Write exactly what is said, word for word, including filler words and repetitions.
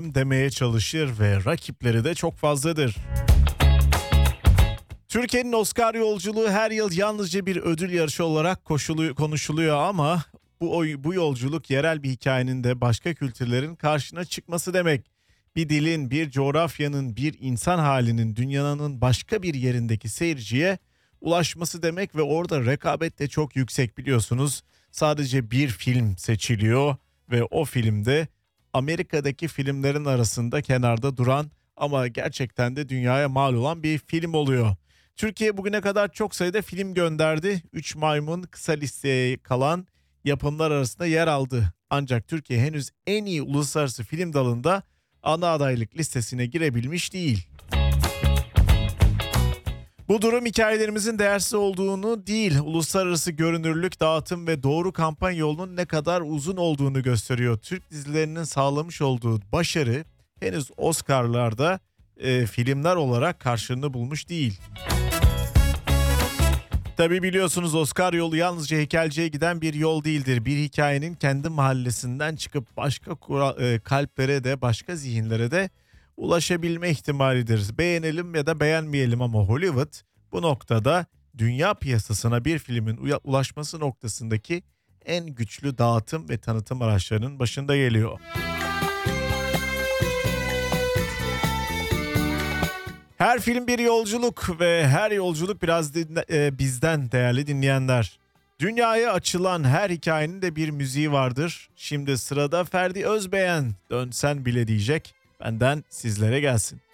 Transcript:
demeye çalışır ve rakipleri de çok fazladır. Türkiye'nin Oscar yolculuğu her yıl yalnızca bir ödül yarışı olarak koşulu, konuşuluyor ama bu, bu yolculuk yerel bir hikayenin de başka kültürlerin karşına çıkması demek. Bir dilin, bir coğrafyanın, bir insan halinin dünyanın başka bir yerindeki seyirciye ulaşması demek ve orada rekabet de çok yüksek biliyorsunuz. Sadece bir film seçiliyor ve o filmde Amerika'daki filmlerin arasında kenarda duran ama gerçekten de dünyaya mal olan bir film oluyor. Türkiye bugüne kadar çok sayıda film gönderdi. Üç Maymun kısa listeye kalan yapımlar arasında yer aldı. Ancak Türkiye henüz en iyi uluslararası film dalında ana adaylık listesine girebilmiş değil. Bu durum hikayelerimizin değersiz olduğunu değil, uluslararası görünürlük, dağıtım ve doğru kampanya yolunun ne kadar uzun olduğunu gösteriyor. Türk dizilerinin sağlamış olduğu başarı henüz Oscar'larda e, filmler olarak karşılığını bulmuş değil. Tabi biliyorsunuz Oscar yolu yalnızca heykelciye giden bir yol değildir. Bir hikayenin kendi mahallesinden çıkıp başka kura, e, kalplere de başka zihinlere de ulaşabilme ihtimalidir. Beğenelim ya da beğenmeyelim ama Hollywood bu noktada dünya piyasasına bir filmin ulaşması noktasındaki en güçlü dağıtım ve tanıtım araçlarının başında geliyor. Her film bir yolculuk ve her yolculuk biraz dinle, e, bizden değerli dinleyenler. Dünyaya açılan her hikayenin de bir müziği vardır. Şimdi sırada Ferdi Özbeğen, Dönsen Bile diyecek. Benden sizlere gelsin.